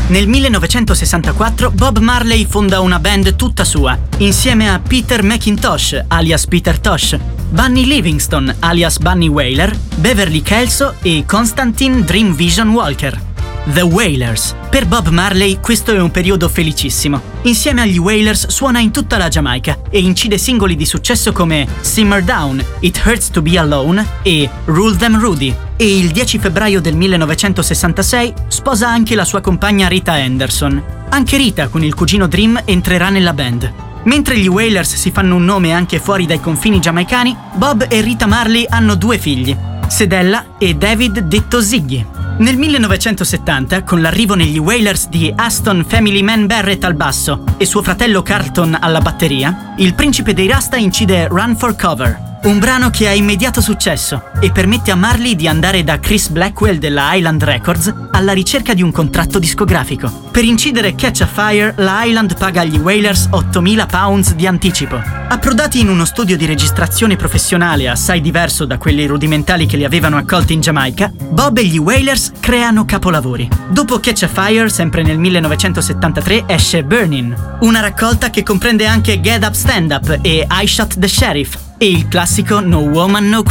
Nel 1964 Bob Marley fonda una band tutta sua, insieme a Peter McIntosh, alias Peter Tosh, Bunny Livingston, alias Bunny Wailer, Beverly Kelso e Constantine Dream Vision Walker. The Wailers. Per Bob Marley questo è un periodo felicissimo. Insieme agli Wailers suona in tutta la Giamaica e incide singoli di successo come Simmer Down, It Hurts to Be Alone e Rule Them Rudy. E il 10 febbraio del 1966 sposa anche la sua compagna Rita Anderson. Anche Rita, con il cugino Dream, entrerà nella band. Mentre gli Wailers si fanno un nome anche fuori dai confini giamaicani, Bob e Rita Marley hanno 2 figli, Sedella e David detto Ziggy. Nel 1970, con l'arrivo negli Wailers di Aston Family Man Barrett al basso e suo fratello Carlton alla batteria, il principe dei Rasta incide Run for Cover, un brano che ha immediato successo e permette a Marley di andare da Chris Blackwell della Island Records alla ricerca di un contratto discografico. Per incidere Catch a Fire, la Island paga agli Wailers £8.000 di anticipo. Approdati in uno studio di registrazione professionale assai diverso da quelli rudimentali che li avevano accolti in Giamaica, Bob e gli Wailers creano capolavori. Dopo Catch a Fire, sempre nel 1973, esce Burnin', una raccolta che comprende anche Get Up Stand Up e I Shot the Sheriff, e il classico No Woman No Cry.